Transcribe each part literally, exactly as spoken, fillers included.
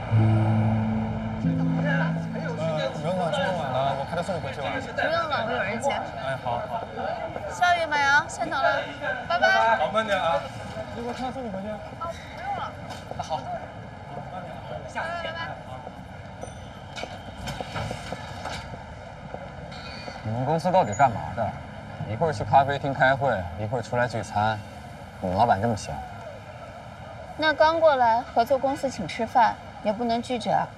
不用了，这么晚了，我开车送你回去吧。 不用了，我有人接。 哎，好好。 下雨没啊？先走了，拜拜。 好，慢点啊。一会儿开车送你回去。 哦，不用了。 那好。 下次见。 你们公司到底干嘛的？一会儿去咖啡厅开会，一会儿出来聚餐，你们老板这么闲？ 那刚过来合作公司请吃饭，也不能拒绝啊。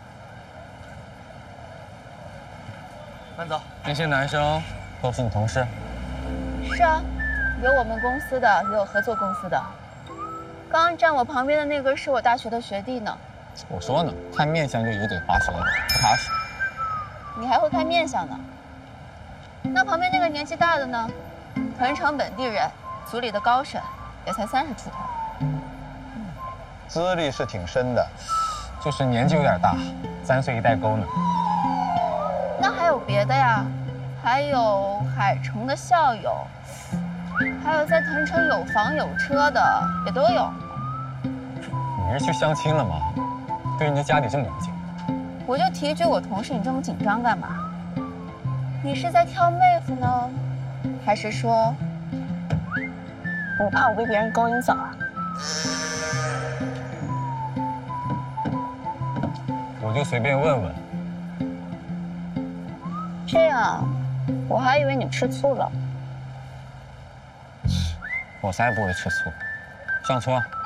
慢走。 那些男生都是你同事？ 是啊，有我们公司的，也有合作公司的。刚刚站我旁边的那个是我大学的学弟呢。 我说呢，看面相就油嘴滑舌的，不踏实。 你还会看面相呢？那旁边那个年纪大的呢？屯城本地人，组里的高审，也才三十出头。 资历是挺深的，就是年纪有点大，三岁一代沟呢。 那还有别的呀？还有海城的校友，还有在屯城有房有车的，也都有。 你是去相亲了吗？对人家家里这么了解？ 我就提一句我同事，你这么紧张干嘛？你是在挑妹夫呢，还是说你怕我被别人勾引走啊？ 我就随便问问。 这样，我还以为你吃醋了。 我才不会吃醋。上车。